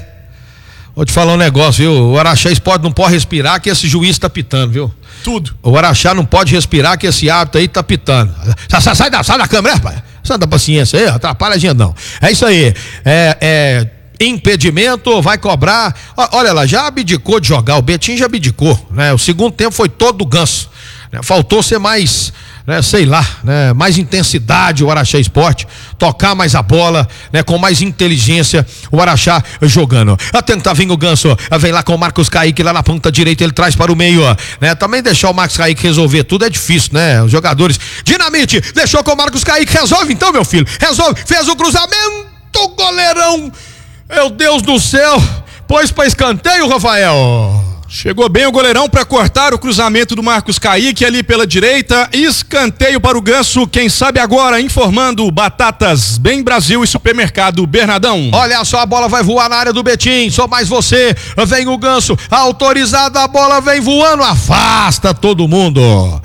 Vou te falar um negócio, viu? O Araxá Esporte não pode respirar que esse juiz tá pitando, viu? Tudo. O Araxá não pode respirar que esse árbitro aí tá pitando. Sai, sai, sai, da, sai da câmera, rapaz. Santa paciência aí, atrapalha a gente não. É isso aí. É, é impedimento, vai cobrar. Olha lá, já abdicou de jogar. O Betim já abdicou, né? O segundo tempo foi todo do Ganso. Né? Faltou ser mais, né, sei lá, né, mais intensidade o Araxá Esporte, tocar mais a bola, né, com mais inteligência o Araxá jogando. A tentar vir o Ganso, vem lá com o Marcos Kaique lá na ponta direita, ele traz para o meio, né? Também deixar o Marcos Kaique resolver tudo é difícil, né? Os jogadores, Dinamite, deixou com o Marcos Kaique, resolve então, meu filho, resolve, fez o cruzamento, goleirão, meu Deus do céu, pôs para escanteio, Rafael. Chegou bem o goleirão para cortar o cruzamento do Marcos Kaique ali pela direita, escanteio para o Ganso, quem sabe agora, informando Batatas Bem Brasil e Supermercado Bernadão. Olha só, a bola vai voar na área do Betim, só mais você, vem o Ganso, autorizada, a bola vem voando, afasta todo mundo.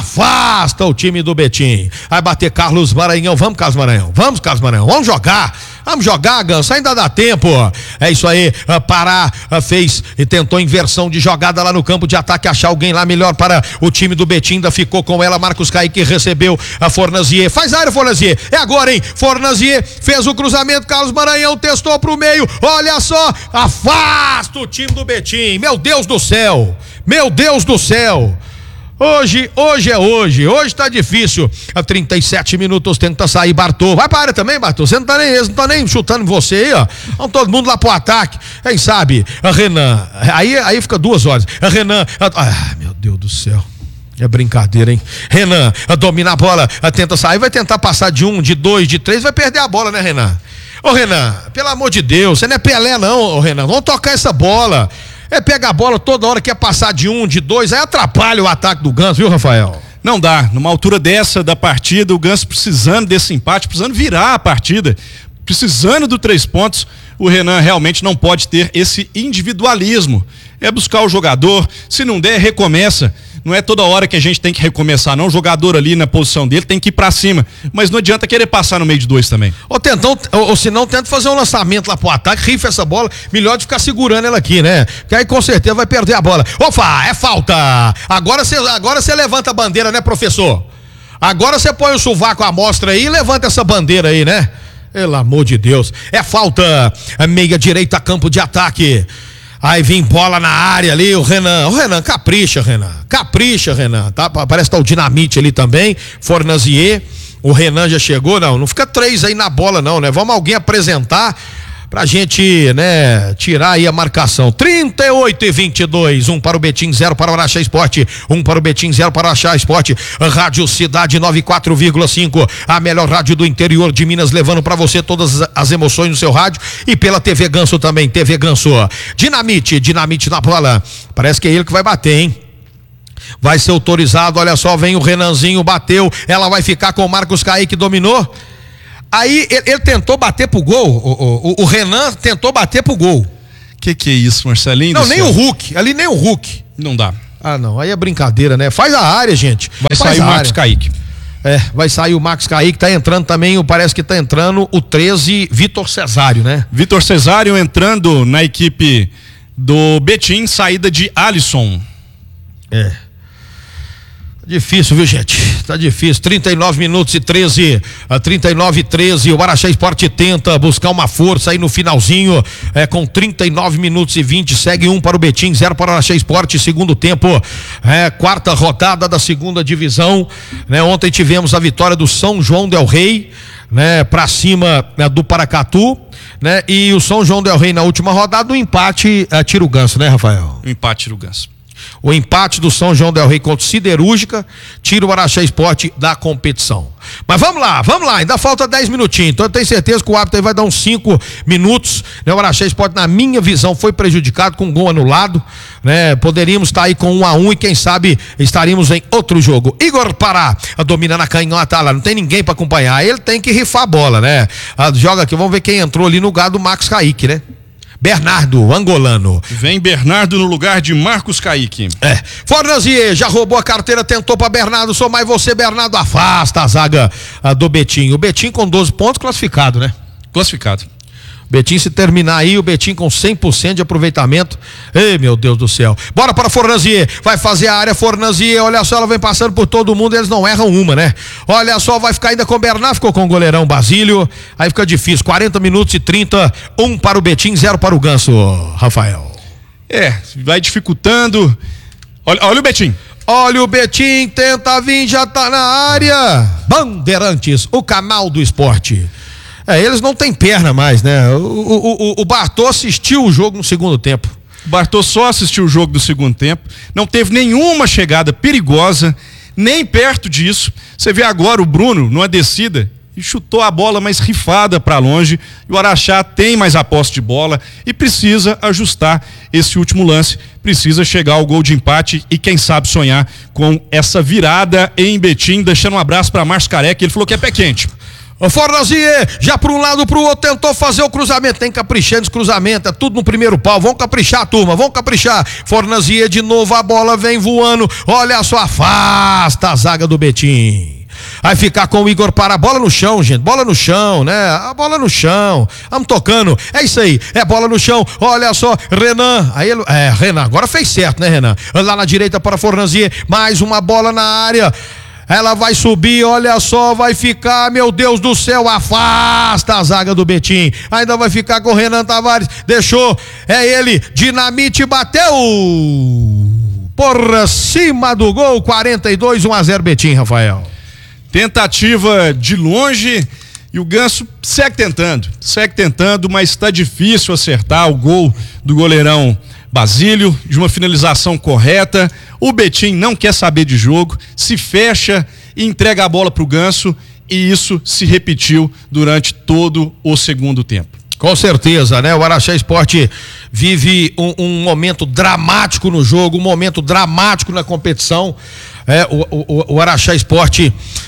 Afasta o time do Betim. Vai bater Carlos Maranhão. Vamos, Carlos Maranhão. Vamos, Carlos Maranhão. Vamos jogar. Vamos jogar, Ganso. Ainda dá tempo. É isso aí. Pará fez e tentou inversão de jogada lá no campo de ataque. Achar alguém lá melhor para o time do Betim. Ainda ficou com ela. Marcos Kaique recebeu a Fornazier. Faz área, Fornazier. É agora, hein? Fornazier fez o cruzamento. Carlos Maranhão testou pro meio. Olha só. Afasta o time do Betim. Meu Deus do céu. Meu Deus do céu. Hoje, hoje é hoje, hoje tá difícil. A trinta e sete minutos tenta sair Bartô. Vai pra área também, Bartô. Você não tá nem, eles não tá nem chutando você aí, ó. Vamos todo mundo lá pro ataque. Quem sabe? A Renan. Aí, aí fica duas horas. A Renan. Ah, meu Deus do céu. É brincadeira, hein? Renan, a domina a bola, a tenta sair, vai tentar passar de um, de dois, de três, vai perder a bola, né, Renan? Ô, Renan, pelo amor de Deus, você não é Pelé, não, ô, Renan. Vamos tocar essa bola. É pega a bola toda hora, quer passar de um, de dois, aí atrapalha o ataque do Ganso, viu, Rafael? Não dá, numa altura dessa da partida, o Ganso precisando desse empate, precisando virar a partida, precisando do três pontos, o Renan realmente não pode ter esse individualismo. É buscar o jogador, se não der, recomeça. Não é toda hora que a gente tem que recomeçar, não. O jogador ali na posição dele tem que ir pra cima. Mas não adianta querer passar no meio de dois também. Ou, tentam, ou, ou se não, tenta fazer um lançamento lá pro ataque, rifa essa bola. Melhor de ficar segurando ela aqui, né? Porque aí com certeza vai perder a bola. Opa, é falta! Agora você agora você levanta a bandeira, né, professor? Agora você põe o sovaco à mostra aí e levanta essa bandeira aí, né? Pelo amor de Deus. É falta. É meia direita, campo de ataque. Aí vem bola na área ali, o Renan, o Renan, capricha, Renan, capricha, Renan, tá? Parece que tá o Dinamite ali também, Fornazier, o Renan já chegou, não, não fica três aí na bola não, né? Vamos alguém apresentar pra gente, né, tirar aí a marcação. trinta e oito e vinte e dois, um para o Betim, zero para o Araxá Esporte, um para o Betim, zero para o Araxá Esporte. Rádio Cidade noventa e quatro vírgula cinco, a melhor rádio do interior de Minas, levando para você todas as emoções no seu rádio e pela T V Ganso também, T V Ganso. Dinamite, Dinamite na bola, parece que é ele que vai bater, hein? Vai ser autorizado, olha só, vem o Renanzinho, bateu, ela vai ficar com o Marcos Kaique, dominou. Aí ele, ele tentou bater pro gol, o, o, o Renan tentou bater pro gol. Que que é isso, Marcelinho? Não, nem o Hulk, ali nem o Hulk. Não dá. Ah, não, aí é brincadeira, né? Faz a área, gente. Vai Faz sair o Marcos Kaique. É, vai sair o Marcos Kaique, tá entrando também, parece que tá entrando o treze, Vitor Cesário, né? Vitor Cesário entrando na equipe do Betim, saída de Alisson. É. Difícil, viu, gente? Tá difícil. trinta e nove minutos e treze, a trinta e nove e treze. O Araxá Esporte tenta buscar uma força aí no finalzinho. É, com trinta e nove minutos e vinte. Segue um para o Betim, zero para o Araxá Esporte. Segundo tempo, é, quarta rodada da segunda divisão. Né? Ontem tivemos a vitória do São João del Rei, né? Pra cima, né, do Paracatu, né? E o São João del Rei na última rodada, o empate é, tira o ganso, né, Rafael? O empate tira o ganso. O empate do São João del Rei contra o Siderúrgica tira o Araxá Esporte da competição. Mas vamos lá, vamos lá, ainda falta dez minutinhos. Então eu tenho certeza que o árbitro aí vai dar uns cinco minutos. Né? O Araxá Esporte, na minha visão, foi prejudicado com um gol anulado. Né? Poderíamos estar aí com um a um e quem sabe estaríamos em outro jogo. Igor Pará domina na canhota lá, não tem ninguém para acompanhar. Ele tem que rifar a bola, né? Ah, joga aqui, vamos ver quem entrou ali no lugar do Max Kaique, né? Bernardo, angolano. Vem Bernardo no lugar de Marcos Kaique. É. Fornazier já roubou a carteira, tentou para Bernardo, sou mais você, Bernardo, afasta a zaga a do Betim. O Betim com doze pontos classificado, né? Classificado. Betim, se terminar aí, o Betim com cem por cento de aproveitamento. Ei, meu Deus do céu. Bora para Fornazier, vai fazer a área Fornazier, olha só, ela vem passando por todo mundo, eles não erram uma, né? Olha só, vai ficar ainda com o Bernardo, ficou com o goleirão Basílio, aí fica difícil, quarenta minutos e trinta, um para o Betim, zero para o Ganso, Rafael. É, vai dificultando. Olha, olha o Betim. Olha o Betim, tenta vir, já tá na área. Bandeirantes, o canal do esporte. É, eles não têm perna mais, né? O, o, o, o Bartô assistiu o jogo no segundo tempo. O Bartô só assistiu o jogo do segundo tempo, não teve nenhuma chegada perigosa, nem perto disso. Você vê agora o Bruno, numa descida, e chutou a bola mais rifada para longe, e o Araxá tem mais a posse de bola e precisa ajustar esse último lance, precisa chegar ao gol de empate e quem sabe sonhar com essa virada em Betim, deixando um abraço para Márcio Careca, ele falou que é pé quente. O Fornazier, já para um lado para o outro, tentou fazer o cruzamento, tem caprichando esse cruzamento, é tudo no primeiro pau, vão caprichar, turma, vão caprichar. Fornazier de novo, a bola vem voando, olha só, afasta a zaga do Betim. Vai ficar com o Igor para a bola no chão, gente, bola no chão, né? A bola no chão, vamos tocando, é isso aí, é bola no chão, olha só, Renan, aí ele, é, Renan, agora fez certo, né, Renan? Lá na direita para Fornazier, mais uma bola na área. Ela vai subir, olha só, vai ficar, meu Deus do céu, afasta a zaga do Betim. Ainda vai ficar com o Renan Tavares, deixou, é ele, Dinamite bateu por cima do gol, quarenta e dois, um a zero Betim, Rafael. Tentativa de longe e o Ganso segue tentando, segue tentando, mas está difícil acertar o gol do goleirão Basílio, de uma finalização correta. O Betim não quer saber de jogo, se fecha e entrega a bola para o Ganso, e isso se repetiu durante todo o segundo tempo. Com certeza, né? O Araxá Esporte vive um, um momento dramático no jogo, um momento dramático na competição. É, o, o, o Araxá Esporte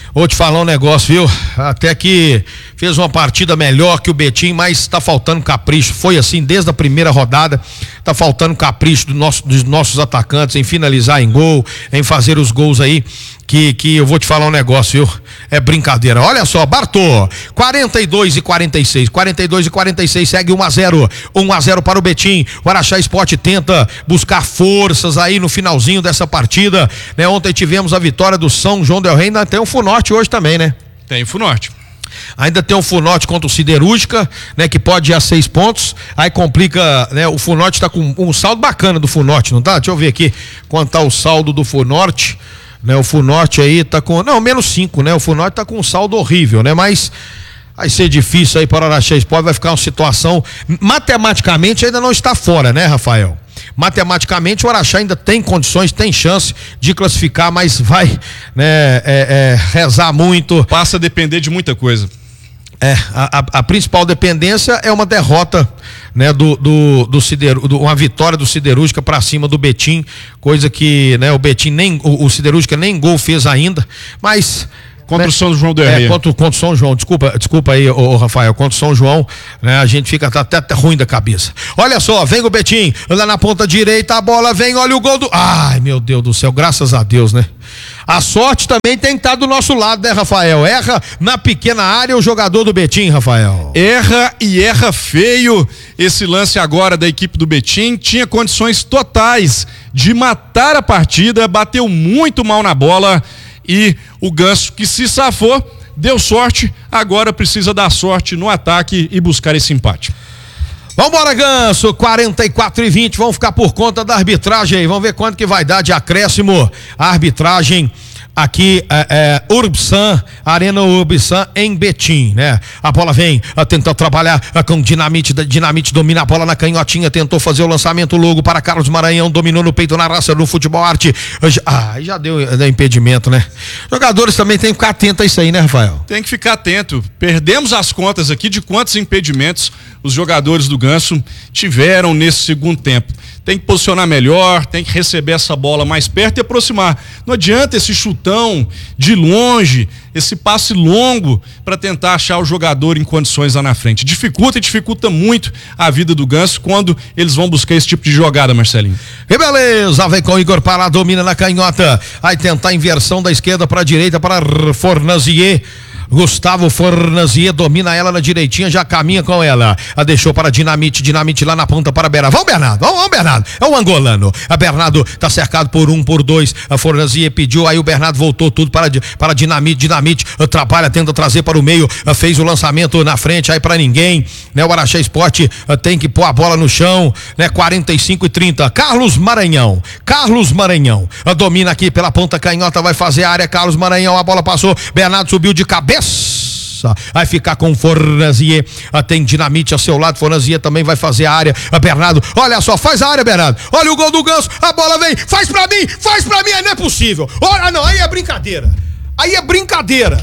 Vou te falar um negócio, viu? Até que fez uma partida melhor que o Betim, mas tá faltando capricho. Foi assim desde a primeira rodada. Tá faltando capricho do nosso, dos nossos atacantes em finalizar em gol, em fazer os gols aí. Que, que eu vou te falar um negócio, viu? É brincadeira. Olha só, Bartô, quarenta e dois e quarenta e seis. quarenta e dois e quarenta e seis, segue um a zero. um a zero para o Betim. O Araxá Sport tenta buscar forças aí no finalzinho dessa partida, né? Ontem tivemos a vitória do São João del Rei, ainda tem o Funorte hoje também, né? Tem o Funorte. Ainda tem o Funorte contra o Siderúrgica, né? Que pode ir a seis pontos. Aí complica, né? O Funorte tá com um saldo bacana do Funorte, não tá? Deixa eu ver aqui quanto tá o saldo do Funorte. Né, o Funorte aí tá com, não, menos cinco, né? O Funorte tá com um saldo horrível, né? Mas vai ser difícil aí para o Araxá Sport, vai ficar uma situação, matematicamente ainda não está fora, né, Rafael? Matematicamente o Araxá ainda tem condições, tem chance de classificar, mas vai, né, é, é, rezar muito. Passa a depender de muita coisa. É, a, a, a principal dependência é uma derrota, né, do, do, do Siderú, do, uma vitória do Siderúrgica para cima do Betim, coisa que, né, o Betim nem, o, o Siderúrgica nem gol fez ainda, mas contra, né, o São João del Rei. É, contra, contra o São João, desculpa, desculpa aí, ô, ô, Rafael, contra o São João, né, a gente fica até, até ruim da cabeça. Olha só, vem o Betim, lá na ponta direita, a bola vem, olha o gol do, ai meu Deus do céu, graças a Deus, né? A sorte também tem que estar do nosso lado, né, Rafael? Erra na pequena área o jogador do Betim, Rafael. Erra e erra feio esse lance agora da equipe do Betim. Tinha condições totais de matar a partida, bateu muito mal na bola e o Ganso, que se safou, deu sorte, agora precisa dar sorte no ataque e buscar esse empate. Vambora, Ganso, quarenta e quatro e vinte, vamos ficar por conta da arbitragem aí, vamos ver quanto que vai dar de acréscimo a arbitragem aqui, é, é, Urbsan, Arena Urbsan em Betim, né? A bola vem, a, tentou trabalhar a, com Dinamite, Dinamite domina a bola na canhotinha, tentou fazer o lançamento logo para Carlos Maranhão, dominou no peito na raça no futebol arte, ah, já deu, deu impedimento, né? Jogadores também tem que ficar atento a isso aí, né, Rafael? Tem que ficar atento, perdemos as contas aqui de quantos impedimentos os jogadores do Ganso tiveram nesse segundo tempo. Tem que posicionar melhor, tem que receber essa bola mais perto e aproximar. Não adianta esse chutão de longe, esse passe longo para tentar achar o jogador em condições lá na frente. Dificulta e dificulta muito a vida do Ganso quando eles vão buscar esse tipo de jogada, Marcelinho. Que beleza, vem com o Igor Pará, domina na canhota, aí tentar a inversão da esquerda para a direita para Fornazier. Gustavo Fornazier domina ela na direitinha, já caminha com ela. A deixou para Dinamite, Dinamite lá na ponta para Bernardo. Vamos, Bernardo, vamos, vamos, Bernardo. É o angolano. A Bernardo tá cercado por um, por dois. A Fornazier pediu, aí o Bernardo voltou tudo para, para Dinamite. Dinamite trabalha, tenta trazer para o meio, fez o lançamento na frente, aí para ninguém, né? O Araxá Sport tem que pôr a bola no chão, né? quarenta e cinco e trinta. Carlos Maranhão, Carlos Maranhão domina aqui pela ponta canhota, vai fazer a área. Carlos Maranhão, a bola passou, Bernardo subiu de cabeça. Vai ficar com Fornazier, tem Dinamite ao seu lado, Fornazier também vai fazer a área, a Bernardo, olha só, faz a área, Bernardo, olha o gol do Ganso, a bola vem, faz pra mim, faz pra mim, não é possível, olha, não, aí é brincadeira, aí é brincadeira,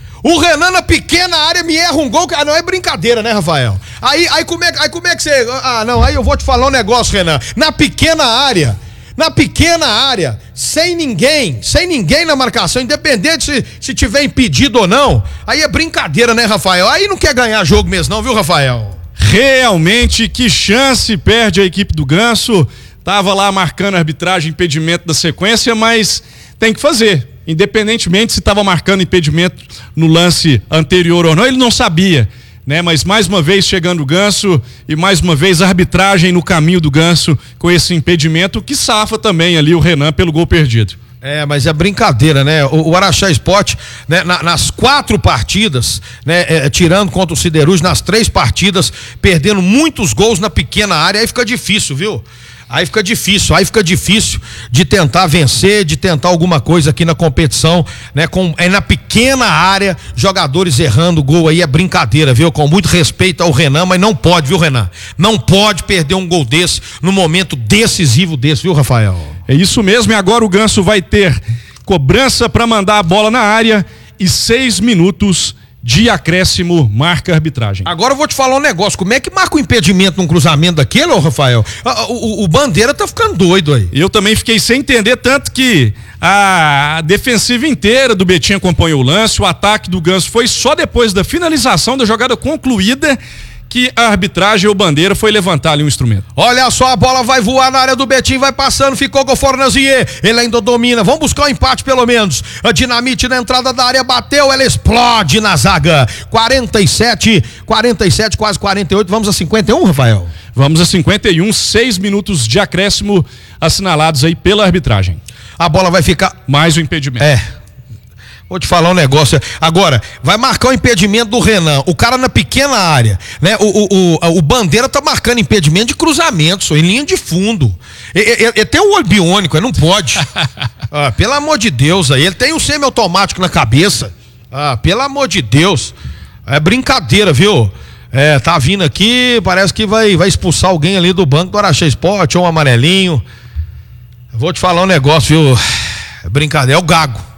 o Renan na pequena área me erra um gol, ah, não, é brincadeira, né, Rafael, aí, aí, como é, aí como é que você, ah, não, aí eu vou te falar um negócio, Renan, na pequena área, na pequena área, sem ninguém, sem ninguém na marcação, independente se, se tiver impedido ou não, aí é brincadeira, né, Rafael? Aí não quer ganhar jogo mesmo não, viu, Rafael? Realmente, que chance perde a equipe do Ganso, tava lá marcando a arbitragem, impedimento da sequência, mas tem que fazer, independentemente se estava marcando impedimento no lance anterior ou não, ele não sabia. Né, mas mais uma vez chegando o Ganso e mais uma vez a arbitragem no caminho do Ganso com esse impedimento que safa também ali o Renan pelo gol perdido. É, mas é brincadeira, né? O, o Araxá Sport, né, na, nas quatro partidas, né, é, tirando contra o Siderúrgica, nas três partidas, perdendo muitos gols na pequena área, aí fica difícil, viu? Aí fica difícil, aí fica difícil de tentar vencer, de tentar alguma coisa aqui na competição, né? Com, é na pequena área, jogadores errando gol aí, é brincadeira, viu? Com muito respeito ao Renan, mas não pode, viu, Renan? Não pode perder um gol desse, no momento decisivo desse, viu, Rafael? É isso mesmo, e agora o Ganso vai ter cobrança para mandar a bola na área e seis minutos de acréscimo marca a arbitragem. Agora eu vou te falar um negócio, como é que marca o impedimento num cruzamento daquele, ô Rafael? O, o, o Bandeira tá ficando doido aí. Eu também fiquei sem entender, tanto que a defensiva inteira do Betim acompanhou o lance, o ataque do Ganso foi só depois da finalização da jogada concluída que a arbitragem ou Bandeira foi levantar ali um instrumento. Olha só, a bola vai voar na área do Betim, vai passando, ficou com o Fornazier, ele ainda domina, vamos buscar um empate pelo menos. A Dinamite na entrada da área bateu, ela explode na zaga. quarenta e sete, quarenta e sete, quase quarenta e oito, vamos a cinquenta e um, Rafael? Vamos a cinquenta e um, seis minutos de acréscimo assinalados aí pela arbitragem. A bola vai ficar... Mais o impedimento. É. Vou te falar um negócio. Agora, vai marcar o impedimento do Renan. O cara na pequena área, né? O, o, o, o Bandeira tá marcando impedimento de cruzamento, em linha de fundo. Ele tem um olho biônico, ele não pode. Ah, pelo amor de Deus, aí. Ele tem um semiautomático na cabeça. Ah, pelo amor de Deus. É brincadeira, viu? É, tá vindo aqui, parece que vai, vai expulsar alguém ali do banco do Araxá Esporte, ou um amarelinho. Vou te falar um negócio, viu? É brincadeira, é o Gago.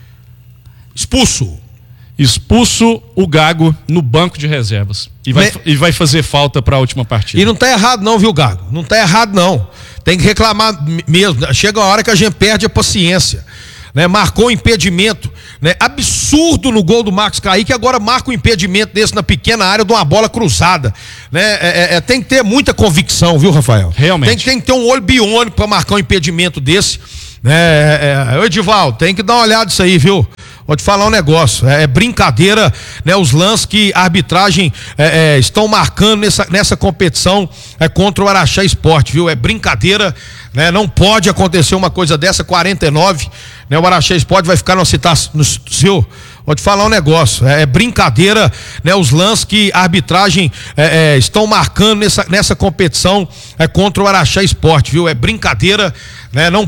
Expulso. Expulso o Gago no banco de reservas. E vai, Me... e vai fazer falta para a última partida. E não tá errado não, viu, Gago? Não tá errado não. Tem que reclamar mesmo. Chega uma hora que a gente perde a paciência. Né? Marcou um impedimento, né? Absurdo no gol do Marcos Kaique, agora marca um impedimento desse na pequena área de uma bola cruzada. Né? É, é, tem que ter muita convicção, viu, Rafael? Realmente. Tem, tem que ter um olho biônico para marcar um impedimento desse. É, é, é, Edivaldo, tem que dar uma olhada nisso aí, viu? Vou te falar um negócio, é, é brincadeira, né? Os lances que a arbitragem é, é, estão marcando nessa, nessa competição é, contra o Araxá Esporte, viu? É brincadeira, né? Não pode acontecer uma coisa dessa, quarenta e nove, né? O Araxá Esporte vai ficar no citação, no seu. Vou te falar um negócio, é, é brincadeira, né? Os lances que a arbitragem é, é, estão marcando nessa, nessa competição é, contra o Araxá Esporte, viu? É brincadeira, né? Não